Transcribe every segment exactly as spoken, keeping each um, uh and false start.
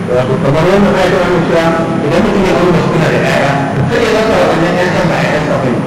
wato kamar wannan ayat da wannan cewa idan mutum ya aure mace tana da ƴaƴa sai ya zaka wannan ƴaƴan ba ƴaƴan sa bane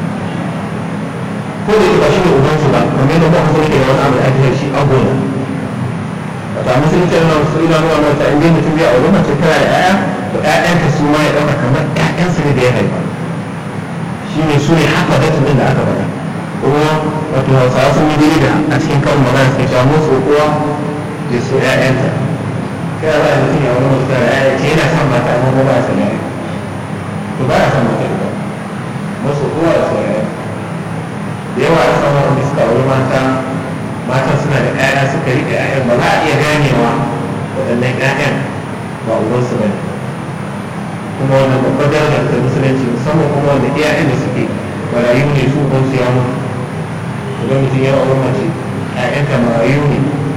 ko da ba shi ne uban su ba kamar yadda ba ku ke wani abu da ake shi agona wato a musulunci na wasu ina nuna mata in dai mutum ya aure mace tana da ƴaƴa to ƴaƴanka su ma ya ɗauka kamar ƴaƴansa ne da ya haifa shi ne su ne haka da tunin da aka faɗa kuma wato hausawa sun yi daidai da a cikin karin magana sai ta musu kowa da su ƴaƴanta kai za a mutum ya wani wasu da ƴaƴa ce yana son mata amma ba ya son ƴaƴa to ba ya son mata ita musu kowa da su ƴaƴa da yawa a samu wanda suka auri mata matan suna da ƴaƴa suka riƙe ƴaƴan ba za a iya ganewa waɗannan ƴaƴan ba uwansu ba ne kuma wannan babbar darajar ta musulunci musamman kuma wanda iyayen da suke marayu ne su ban su ya mutu idan mutum ya aure mace ƴaƴanka marayu ne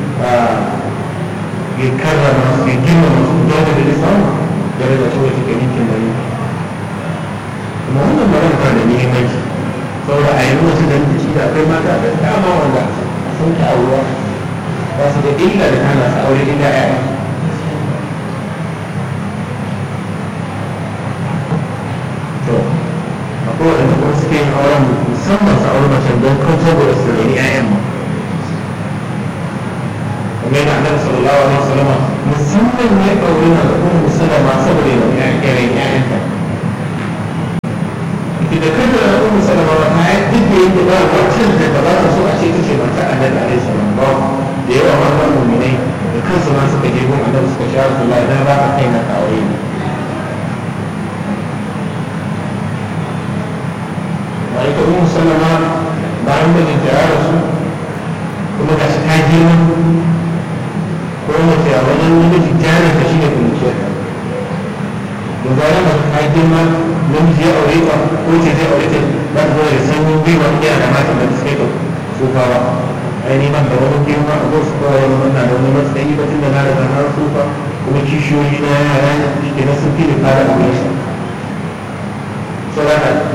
ya karrama su ya girmama su dole da samu daraja ta wata ganinkin da ne kuma wannan magana tana da muhimmanci saboda a yanzu wasu da muke da akwai mata da dama wanda sun ta aurewa ba su da illa da tana su aure illa ƴaƴa akwai waɗanda kuma suke yin auren musamman su aure mace don kan saboda su rani ƴaƴan ma kuma yana annabi sallallahu alaihi wasallam musamman ne aure na da kuma musallama saboda ya rani ƴaƴanta ita da kanta da kuma musallama ba ta yi duk da yadda ba wacin da ba za ta so a ce ta ce mata annabi alaihi salam ba da yawa wannan mu'minai da kansu ma suka je gun annabi suka sha Rasulullah idan ba ka kai na aure ne ita umu sallama bayan da ta yara su kuma ga shi ta girma ko mace a wajen namiji jarin ka shi ne kunciyar da zarar mace ta girma namiji ya aure ta ko ce zai aure ta za ta zama da sanyin gwiwa iya da mata da suke da tsufa ba ainihin ban da wani girma a zo su kawai wani wannan da wani matsayi ba tun da na daga na tsufa kuma kishiyoyi na yara ne ke na sun fi da fara aure sa saboda